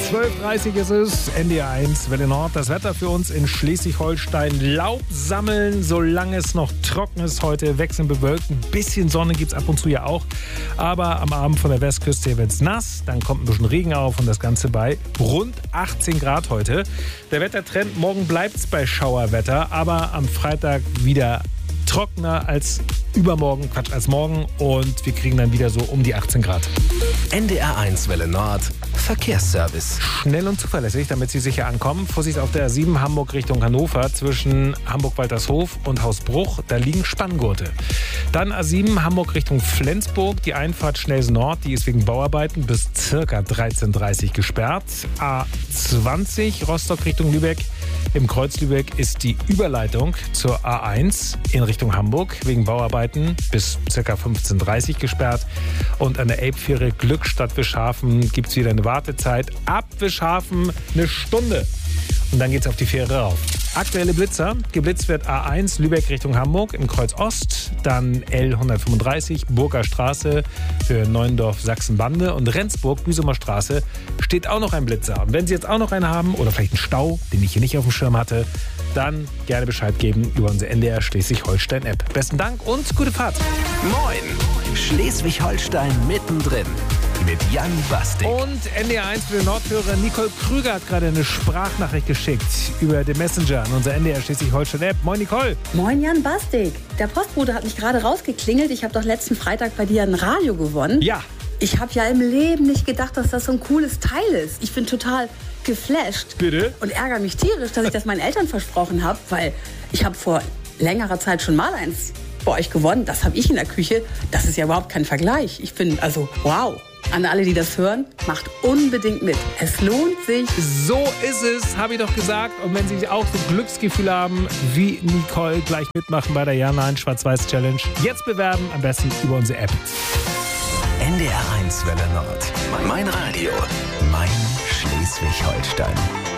12:30 ist es, NDR 1, Welle Nord. Das Wetter für uns in Schleswig-Holstein. Laub sammeln, solange es noch trocken ist heute. Wechseln bewölkt. Ein bisschen Sonne gibt es ab und zu ja auch. Aber am Abend von der Westküste wird es nass. Dann kommt ein bisschen Regen auf und das Ganze bei rund 18 Grad heute. Der Wettertrend, morgen bleibt es bei Schauerwetter. Aber am Freitag wieder trockener als als morgen. Und wir kriegen dann wieder so um die 18 Grad. NDR 1 Welle Nord. Verkehrsservice. Schnell und zuverlässig, damit Sie sicher ankommen. Vorsicht auf der A7 Hamburg Richtung Hannover zwischen Hamburg-Waltershof und Hausbruch. Da liegen Spanngurte. Dann A7 Hamburg Richtung Flensburg. Die Einfahrt Schnellsen Nord, die ist wegen Bauarbeiten bis ca. 13:30 Uhr gesperrt. A20 Rostock Richtung Lübeck. Im Kreuz Lübeck ist die Überleitung zur A1 in Richtung Hamburg wegen Bauarbeiten bis ca. 15:30 Uhr gesperrt. Und an der Elbfähre Glückstadt-Wischhafen gibt es wieder eine Wartezeit. Ab Wischhafen eine Stunde. Und dann geht's auf die Fähre rauf. Aktuelle Blitzer. Geblitzt wird A1 Lübeck Richtung Hamburg im Kreuz Ost. Dann L135 Burger Straße für Neuendorf Sachsenbande. Und Rendsburg Büsumer Straße steht auch noch ein Blitzer. Und wenn Sie jetzt auch noch einen haben oder vielleicht einen Stau, den ich hier nicht auf dem Schirm hatte, dann gerne Bescheid geben über unsere NDR Schleswig-Holstein-App. Besten Dank und gute Fahrt. Moin! Schleswig-Holstein mittendrin. Mit Jan Bastik. Und NDR 1 für den Nordhörer Nicole Krüger hat gerade eine Sprachnachricht geschickt über den Messenger an unser NDR Schleswig-Holstein-App. Moin Nicole. Moin Jan Bastik. Der Postbote hat mich gerade rausgeklingelt. Ich habe doch letzten Freitag bei dir ein Radio gewonnen. Ja. Ich habe ja im Leben nicht gedacht, dass das so ein cooles Teil ist. Ich bin total geflasht. Bitte? Und ärgere mich tierisch, dass ich das meinen Eltern versprochen habe, weil ich habe vor längerer Zeit schon mal eins bei euch gewonnen. Das habe ich in der Küche. Das ist ja überhaupt kein Vergleich. Ich bin, wow. An alle, die das hören, macht unbedingt mit. Es lohnt sich. So ist es, habe ich doch gesagt. Und wenn Sie auch so Glücksgefühle haben wie Nicole, gleich mitmachen bei der Ja-Nein Schwarz-Weiß-Challenge. Jetzt bewerben, am besten über unsere App. NDR 1 Welle Nord. Mein Radio. Mein Schleswig-Holstein.